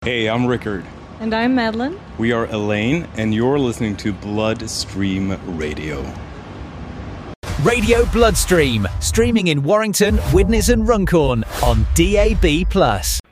Hey, I'm Rickard. And I'm Madeline. We are Elaine, and you're listening to Bloodstream Radio. Radio Bloodstream, streaming in Warrington, Widnes and Runcorn on DAB+.